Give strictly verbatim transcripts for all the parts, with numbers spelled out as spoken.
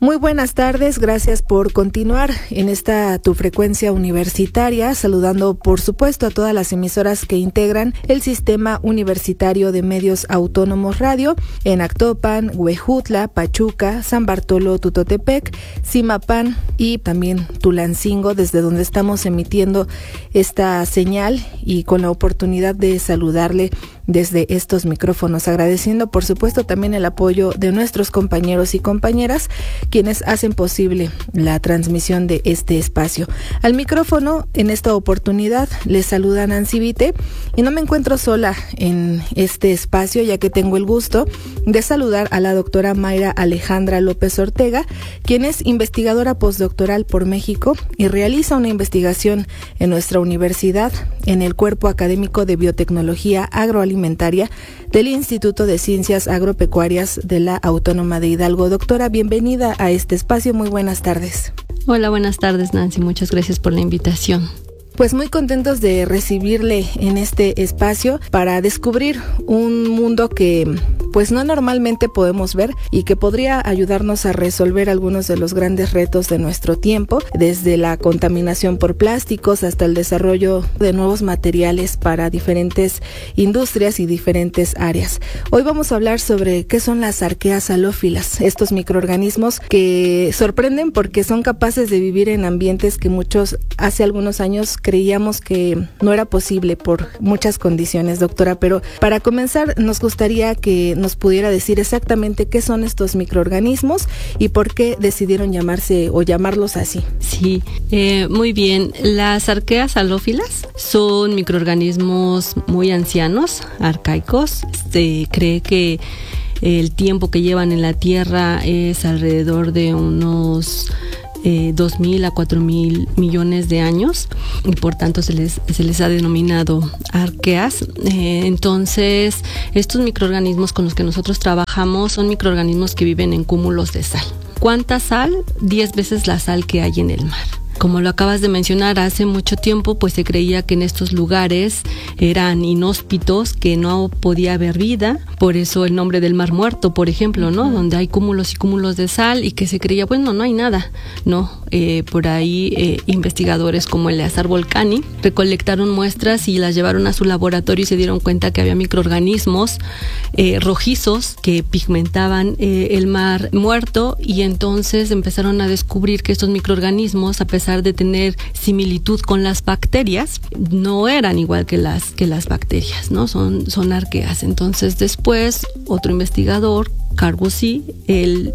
Muy buenas tardes, gracias por continuar en esta tu frecuencia universitaria, saludando por supuesto a todas las emisoras que integran el Sistema Universitario de Medios Autónomos Radio en Actopan, Huejutla, Pachuca, San Bartolo, Tutotepec, Zimapán y también Tulancingo, desde donde estamos emitiendo esta señal y con la oportunidad de saludarle desde estos micrófonos, agradeciendo por supuesto también el apoyo de nuestros compañeros y compañeras quienes hacen posible la transmisión de este espacio. Al micrófono en esta oportunidad les saluda Nancy Vite y no me encuentro sola en este espacio, ya que tengo el gusto de saludar a la doctora Mayra Alejandra López Ortega, quien es investigadora postdoctoral por México y realiza una investigación en nuestra universidad en el Cuerpo Académico de Biotecnología Agroalimentaria del Instituto de Ciencias Agropecuarias de la Autónoma de Hidalgo. Doctora, bienvenida a este espacio. Muy buenas tardes. Hola, buenas tardes, Nancy. Muchas gracias por la invitación. Pues muy contentos de recibirle en este espacio para descubrir un mundo que pues no normalmente podemos ver y que podría ayudarnos a resolver algunos de los grandes retos de nuestro tiempo, desde la contaminación por plásticos hasta el desarrollo de nuevos materiales para diferentes industrias y diferentes áreas. Hoy vamos a hablar sobre qué son las arqueas halófilas, estos microorganismos que sorprenden porque son capaces de vivir en ambientes que muchos hace algunos años creíamos que no era posible por muchas condiciones, doctora, pero para comenzar nos gustaría que nos pudiera decir exactamente qué son estos microorganismos y por qué decidieron llamarse o llamarlos así. Sí, eh, muy bien. Las arqueas halófilas son microorganismos muy ancianos, arcaicos. Se cree que el tiempo que llevan en la Tierra es alrededor de unos Eh, dos mil a cuatro mil millones de años y por tanto se les, se les ha denominado arqueas. Eh, entonces, estos microorganismos con los que nosotros trabajamos son microorganismos que viven en cúmulos de sal. ¿Cuánta sal? Diez veces la sal que hay en el mar. Como lo acabas de mencionar, hace mucho tiempo pues se creía que en estos lugares eran inhóspitos, que no podía haber vida, por eso el nombre del Mar Muerto, por ejemplo, ¿no? Donde hay cúmulos y cúmulos de sal y que se creía, bueno, no hay nada, ¿no? Eh, por ahí eh, investigadores como Eleazar Volcani recolectaron muestras y las llevaron a su laboratorio y se dieron cuenta que había microorganismos eh, rojizos que pigmentaban eh, el Mar Muerto y entonces empezaron a descubrir que estos microorganismos, a pesar de tener similitud con las bacterias, no eran igual que las que las bacterias, ¿no? Son, son arqueas. Entonces después otro investigador, Carbosi, él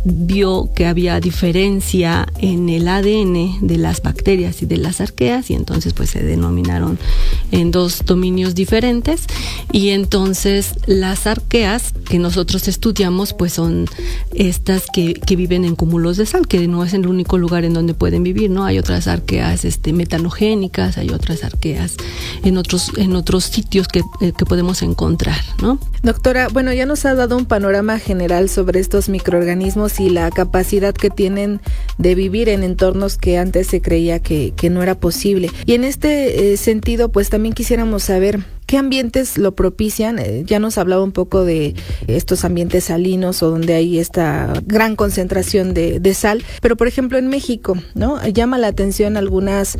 vio que había diferencia en el A D N de las bacterias y de las arqueas y entonces pues se denominaron en dos dominios diferentes y entonces las arqueas que nosotros estudiamos pues son estas que, que viven en cúmulos de sal, que no es el único lugar en donde pueden vivir, ¿no? Hay otras arqueas este, metanogénicas, hay otras arqueas en otros, en otros sitios que, eh, que podemos encontrar, ¿no? Doctora, bueno, ya nos ha dado un panorama general sobre estos microorganismos y la capacidad que tienen de vivir en entornos que antes se creía que, que no era posible. Y en este eh, sentido, pues también quisiéramos saber ¿qué ambientes lo propician? Eh, ya nos hablaba un poco de estos ambientes salinos o donde hay esta gran concentración de, de sal, pero por ejemplo en México, ¿no? Llama la atención algunas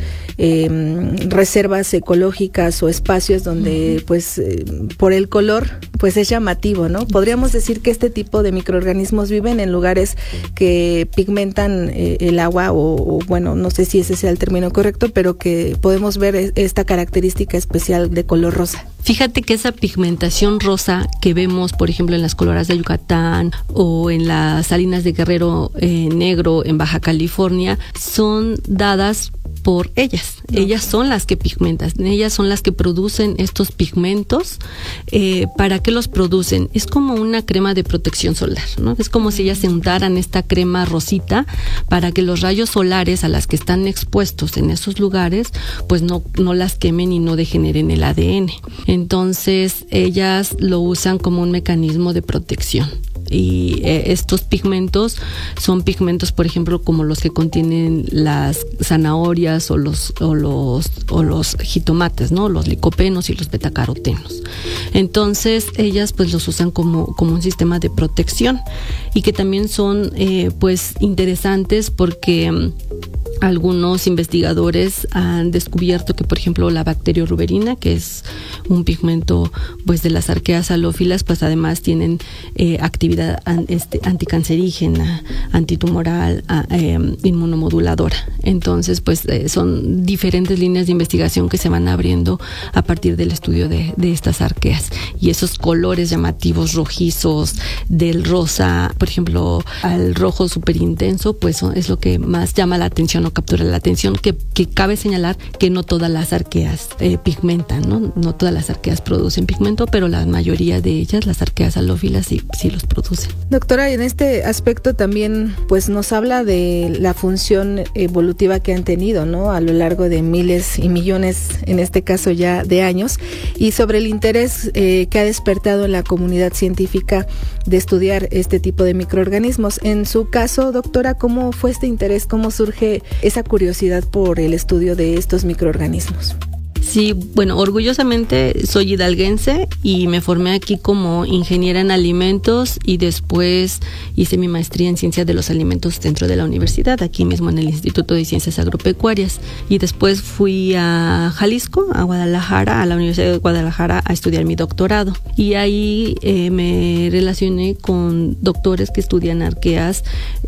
eh, reservas ecológicas o espacios donde uh-huh. pues eh, por el color pues es llamativo, ¿no? Podríamos decir que este tipo de microorganismos viven en lugares que pigmentan eh, el agua o, o bueno, no sé si ese sea el término correcto, pero que podemos ver esta característica especial de color rosa. Fíjate que esa pigmentación rosa que vemos, por ejemplo, en las coloradas de Yucatán o en las salinas de Guerrero eh, Negro en Baja California, son dadas por ellas. Okay. Ellas son las que pigmentan, ellas son las que producen estos pigmentos. Eh, ¿Para qué los producen? Es como una crema de protección solar, ¿no? Es como si ellas se untaran esta crema rosita para que los rayos solares a las que están expuestos en esos lugares, pues no, no las quemen y no degeneren el A D N. Entonces, ellas lo usan como un mecanismo de protección. Y eh, estos pigmentos son pigmentos, por ejemplo, como los que contienen las zanahorias o los o los o los jitomates, ¿no? Los licopenos y los betacarotenos. Entonces, ellas pues los usan como como un sistema de protección y que también son eh, pues interesantes porque um, algunos investigadores han descubierto que, por ejemplo, la bacterioruberina, que es un pigmento pues de las arqueas halófilas, pues además tienen eh, actividad an, este, anticancerígena, antitumoral, a, eh, inmunomoduladora. Entonces, pues eh, son diferentes líneas de investigación que se van abriendo a partir del estudio de, de estas arqueas. Y esos colores llamativos rojizos, del rosa, por ejemplo, al rojo súper intenso, pues son, es lo que más llama la atención o captura la atención, que, que cabe señalar que no todas las arqueas eh, pigmentan, ¿no? No todas las arqueas producen pigmento, pero la mayoría de ellas, las arqueas halófilas, sí, sí los producen. Doctora, en este aspecto también pues nos habla de la función evolutiva que han tenido, ¿no? A lo largo de miles y millones, en este caso ya de años, y sobre el interés eh, que ha despertado en la comunidad científica de estudiar este tipo de microorganismos. En su caso, doctora, ¿cómo fue este interés? ¿Cómo surge esa curiosidad por el estudio de estos microorganismos? Sí, bueno, orgullosamente soy hidalguense y me formé aquí como ingeniera en alimentos y después hice mi maestría en ciencia de los alimentos dentro de la universidad, aquí mismo en el Instituto de Ciencias Agropecuarias, y después fui a Jalisco, a Guadalajara, a la Universidad de Guadalajara a estudiar mi doctorado, y ahí eh, me relacioné con doctores que estudian arqueas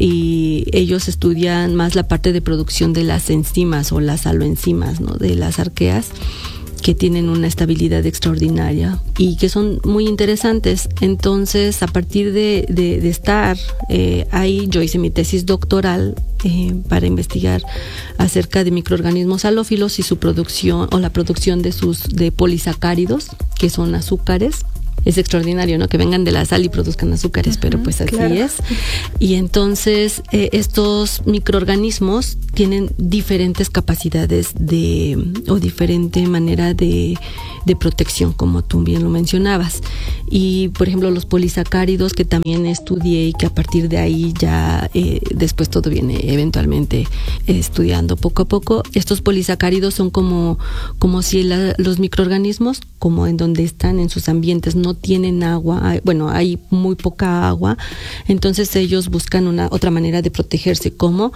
y ellos estudian más la parte de producción de las enzimas o las aloenzimas, ¿no? De las arqueas, que tienen una estabilidad extraordinaria y que son muy interesantes. Entonces, a partir de, de, de estar eh, ahí, yo hice mi tesis doctoral eh, para investigar acerca de microorganismos halófilos y su producción o la producción de sus de polisacáridos, que son azúcares. Es extraordinario, ¿no? Que vengan de la sal y produzcan azúcares, uh-huh, pero pues así claro. es. Y entonces eh, estos microorganismos tienen diferentes capacidades de o diferente manera de, de protección, como tú bien lo mencionabas. Y por ejemplo los polisacáridos, que también estudié y que a partir de ahí ya eh, después todo viene eventualmente eh, estudiando poco a poco. Estos polisacáridos son como, como si la, los microorganismos, como en donde están en sus ambientes, no tienen agua, hay, bueno, hay muy poca agua, entonces ellos buscan una otra manera de protegerse, como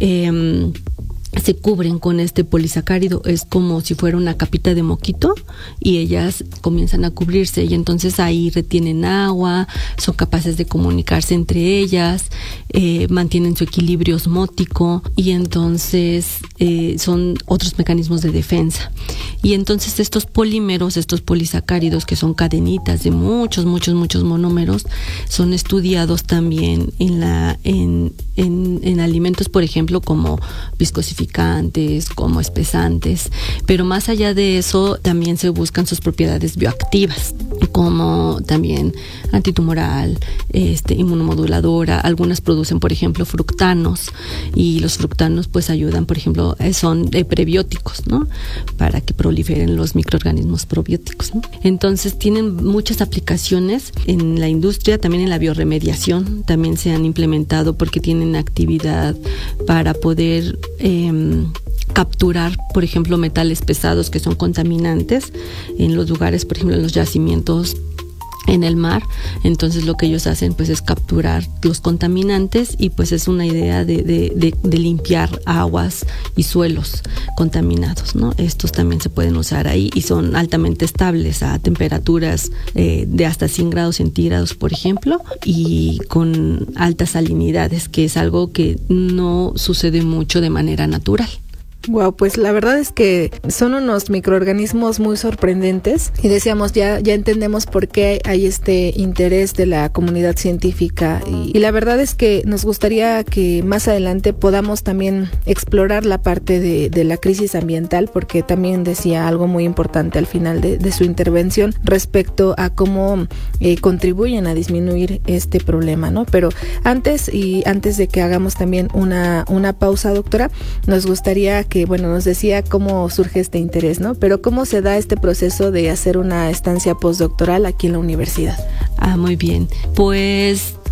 eh, se cubren con este polisacárido, es como si fuera una capita de moquito y ellas comienzan a cubrirse y entonces ahí retienen agua, son capaces de comunicarse entre ellas, eh, mantienen su equilibrio osmótico y entonces eh, son otros mecanismos de defensa. Y entonces estos polímeros, estos polisacáridos, que son cadenitas de muchos, muchos, muchos monómeros, son estudiados también en la en, en, en alimentos, por ejemplo, como viscosificantes, como espesantes, pero más allá de eso también se buscan sus propiedades bioactivas, como también antitumoral, este, inmunomoduladora. Algunas producen, por ejemplo, fructanos, y los fructanos pues ayudan, por ejemplo, son eh, prebióticos, ¿no? Para que proliferen los microorganismos probióticos, ¿no? Entonces tienen muchas aplicaciones en la industria, también en la bioremediación, también se han implementado porque tienen actividad para poder eh, capturar, por ejemplo, metales pesados que son contaminantes en los lugares, por ejemplo, en los yacimientos en el mar. Entonces lo que ellos hacen pues es capturar los contaminantes y pues es una idea de, de, de, de limpiar aguas y suelos contaminados, ¿no? Estos también se pueden usar ahí y son altamente estables a temperaturas eh, de hasta cien grados centígrados, por ejemplo, y con altas salinidades, que es algo que no sucede mucho de manera natural. Wow, pues la verdad es que son unos microorganismos muy sorprendentes y decíamos, ya ya entendemos por qué hay este interés de la comunidad científica y, y la verdad es que nos gustaría que más adelante podamos también explorar la parte de, de la crisis ambiental, porque también decía algo muy importante al final de, de su intervención respecto a cómo eh, contribuyen a disminuir este problema, ¿no? Pero antes y antes de que hagamos también una, una pausa, doctora, nos gustaría que que, bueno, nos decía cómo surge este interés, ¿no? Pero ¿cómo se da este proceso de hacer una estancia postdoctoral aquí en la universidad? Ah, muy bien. Pues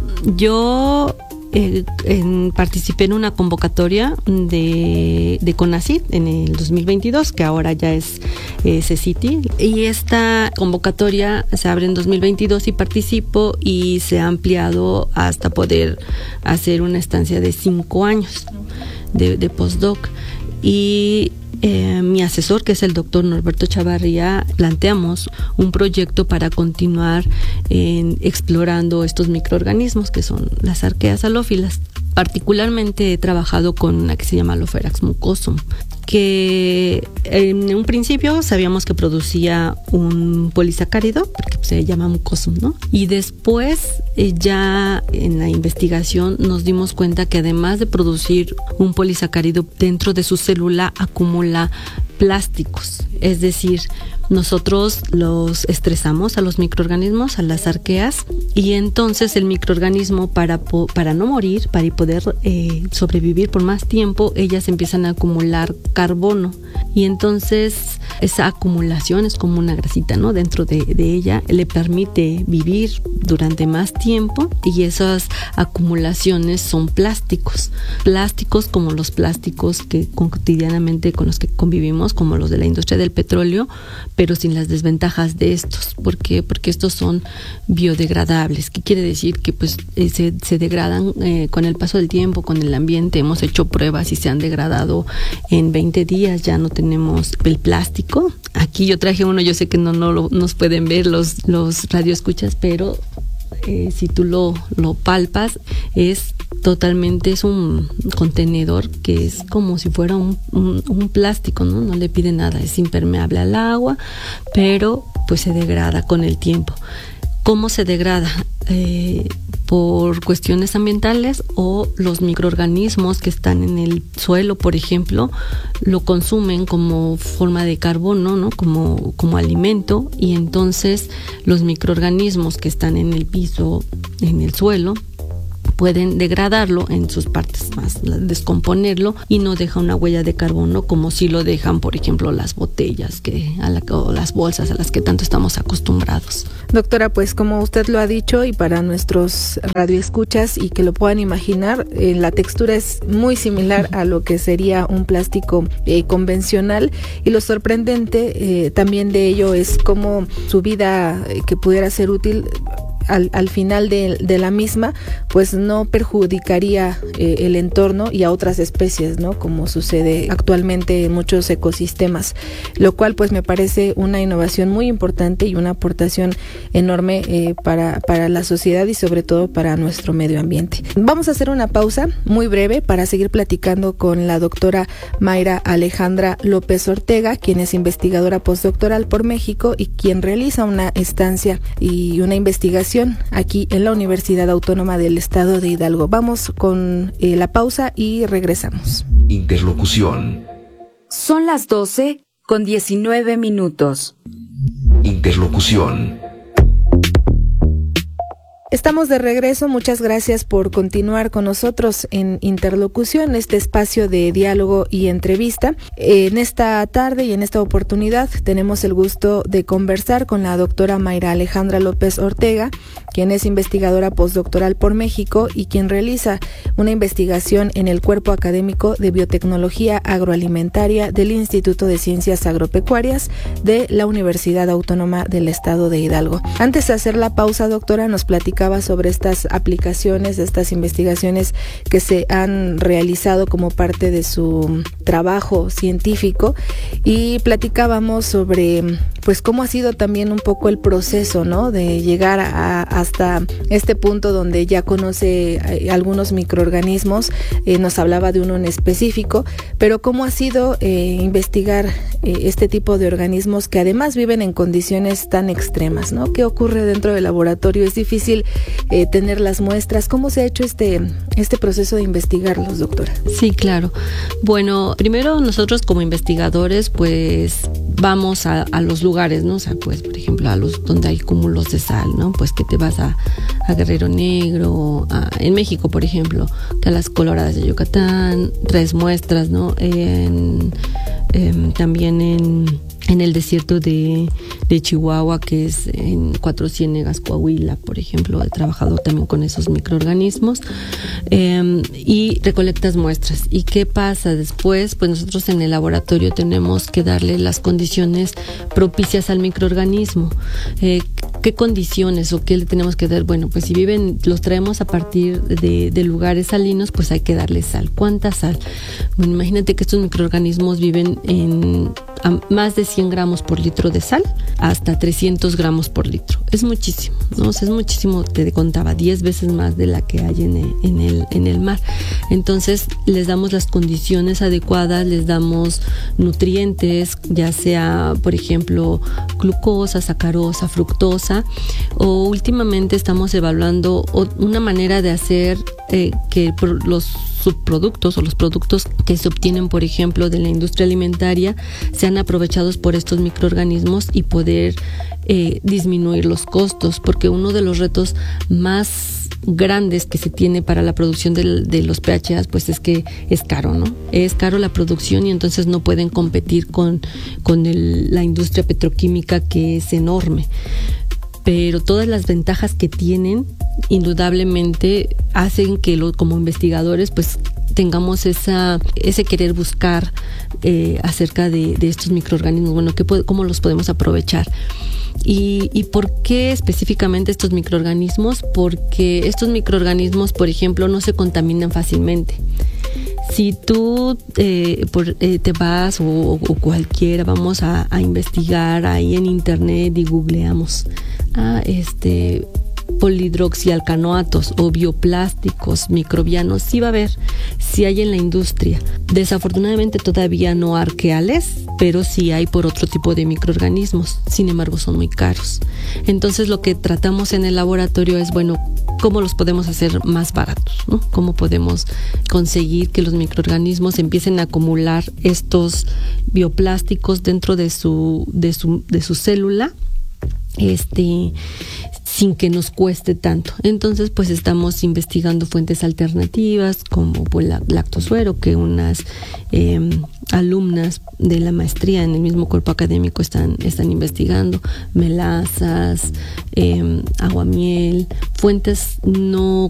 Yo eh, en, participé en una convocatoria de, de CONACYT en el dos mil veintidós, que ahora ya es eh, CECITI, y esta convocatoria se abre en dos mil veintidós y participo, y se ha ampliado hasta poder hacer una estancia de cinco años de, de postdoc. Y eh, mi asesor, que es el doctor Norberto Chavarría, planteamos un proyecto para continuar en, explorando estos microorganismos que son las arqueas halófilas. Particularmente he trabajado con una que se llama Halopherax mucosum, que en un principio sabíamos que producía un polisacárido, porque se llama mucosum, ¿no? Y después eh, ya en la investigación nos dimos cuenta que además de producir un polisacárido, dentro de su célula acumula plásticos, es decir, nosotros los estresamos a los microorganismos, a las arqueas, y entonces el microorganismo, para, para no morir, para poder eh, sobrevivir por más tiempo, ellas empiezan a acumular carbono, y entonces esa acumulación es como una grasita, ¿no? Dentro de, de ella le permite vivir durante más tiempo, y esas acumulaciones son plásticos, plásticos como los plásticos que cotidianamente con los que convivimos, como los de la industria del petróleo, pero sin las desventajas de estos. ¿Por qué? Porque estos son biodegradables. ¿Qué quiere decir? Que pues eh, se, se degradan eh, con el paso del tiempo, con el ambiente. Hemos hecho pruebas y se han degradado en veinte días. Ya no tenemos el plástico. Aquí yo traje uno, yo sé que no, no lo, nos pueden ver los, los radioescuchas, pero eh, si tú lo, lo palpas, es totalmente, es un contenedor que es como si fuera un, un, un plástico, ¿no? No le pide nada, es impermeable al agua, pero pues se degrada con el tiempo. ¿Cómo se degrada? Eh, por cuestiones ambientales, o los microorganismos que están en el suelo, por ejemplo, lo consumen como forma de carbono, ¿no? Como, como alimento, y entonces los microorganismos que están en el piso, en el suelo, pueden degradarlo en sus partes más, descomponerlo, y no deja una huella de carbono como si lo dejan, por ejemplo, las botellas que a la, o las bolsas a las que tanto estamos acostumbrados. Doctora, pues como usted lo ha dicho, y para nuestros radioescuchas y que lo puedan imaginar, eh, la textura es muy similar a lo que sería un plástico eh, convencional, y lo sorprendente eh, también de ello es cómo su vida eh, que pudiera ser útil Al, al final de, de la misma, pues no perjudicaría eh, el entorno y a otras especies, ¿no? Como sucede actualmente en muchos ecosistemas, lo cual pues me parece una innovación muy importante y una aportación enorme eh, para, para la sociedad y sobre todo para nuestro medio ambiente. Vamos a hacer una pausa muy breve para seguir platicando con la doctora Mayra Alejandra López Ortega, quien es investigadora postdoctoral por México y quien realiza una estancia y una investigación aquí en la Universidad Autónoma del Estado de Hidalgo. Vamos con eh, la pausa y regresamos. Interlocución. Son las doce con diecinueve minutos. Interlocución. Estamos de regreso, muchas gracias por continuar con nosotros en Interlocución, este espacio de diálogo y entrevista. En esta tarde y en esta oportunidad tenemos el gusto de conversar con la doctora Mayra Alejandra López Ortega, quien es investigadora postdoctoral por México y quien realiza una investigación en el Cuerpo Académico de Biotecnología Agroalimentaria del Instituto de Ciencias Agropecuarias de la Universidad Autónoma del Estado de Hidalgo. Antes de hacer la pausa, doctora, nos platica sobre estas aplicaciones, estas investigaciones que se han realizado como parte de su trabajo científico, y platicábamos sobre pues cómo ha sido también un poco el proceso, ¿no? De llegar a, hasta este punto donde ya conoce algunos microorganismos, eh, nos hablaba de uno en específico, pero cómo ha sido eh, investigar eh, este tipo de organismos que además viven en condiciones tan extremas, ¿no? ¿Qué ocurre dentro del laboratorio? Es difícil Eh, tener las muestras. ¿Cómo se ha hecho este, este proceso de investigarlos, doctora? Sí, claro. Bueno, primero nosotros como investigadores pues vamos a, a los lugares, ¿no? O sea, pues por ejemplo a los donde hay cúmulos de sal, ¿no? Pues que te vas a, a Guerrero Negro, a, en México por ejemplo, que a las Coloradas de Yucatán, traes muestras, ¿no? En, en, también en en el desierto de, de Chihuahua, que es en Cuatro Ciénegas, Coahuila, por ejemplo. He trabajado también con esos microorganismos eh, y recolectas muestras. ¿Y qué pasa después? Pues nosotros en el laboratorio tenemos que darle las condiciones propicias al microorganismo. Eh, ¿Qué condiciones o qué le tenemos que dar? Bueno, pues si viven, los traemos a partir de, de lugares salinos, pues hay que darle sal. ¿Cuánta sal? Bueno, imagínate que estos microorganismos viven en a más de cien gramos por litro de sal hasta trescientos gramos por litro. Es muchísimo, ¿no? O sea, es muchísimo, te contaba, diez veces más de la que hay en el, en el, en el mar. Entonces, les damos las condiciones adecuadas, les damos nutrientes, ya sea, por ejemplo, glucosa, sacarosa, fructosa, o últimamente estamos evaluando una manera de hacer eh, que los subproductos o los productos que se obtienen, por ejemplo, de la industria alimentaria, sean aprovechados por estos microorganismos y poder eh, disminuir los costos, porque uno de los retos más grandes que se tiene para la producción de, de los P H As, pues es que es caro, ¿no? Es caro la producción y entonces no pueden competir con, con el, la industria petroquímica, que es enorme. Pero todas las ventajas que tienen indudablemente hacen que lo, como investigadores pues tengamos esa ese querer buscar eh, acerca de, de estos microorganismos, bueno, ¿qué, cómo los podemos aprovechar. ¿Y, ¿Y por qué específicamente estos microorganismos? Porque estos microorganismos, por ejemplo, no se contaminan fácilmente. Si tú eh, por, eh, te vas o, o cualquiera, vamos a, a investigar ahí en internet y googleamos ah, este, polihidroxialcanoatos o bioplásticos microbianos, sí va a haber, sí hay en la industria. Desafortunadamente todavía no arqueales, pero sí hay por otro tipo de microorganismos, sin embargo son muy caros. Entonces lo que tratamos en el laboratorio es, bueno, ¿cómo los podemos hacer más baratos, ¿no? ¿Cómo podemos conseguir que los microorganismos empiecen a acumular estos bioplásticos dentro de su, de su, de su célula, este, sin que nos cueste tanto? Entonces, pues estamos investigando fuentes alternativas como pues, la lactosuero, que unas eh, alumnas de la maestría en el mismo cuerpo académico están, están investigando, melazas, eh, aguamiel, fuentes no